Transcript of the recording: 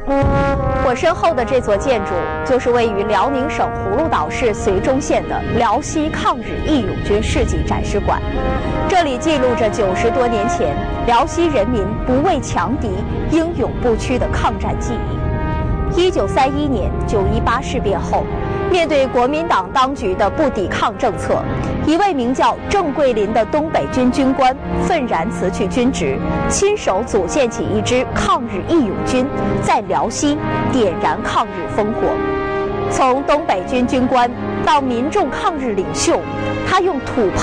我身后的这座建筑就是位于辽宁省葫芦岛市绥中县的辽西抗日义勇军事迹展示馆。这里记录着90多年前辽西人民不畏强敌、英勇不屈的抗战记忆。1931年9·18事变后，面对国民党当局的不抵抗政策，一位名叫郑桂林的东北军军官愤然辞去军职，亲手组建起一支抗日义勇军，在辽西点燃抗日烽火。从东北军军官到民众抗日领袖，他用土炮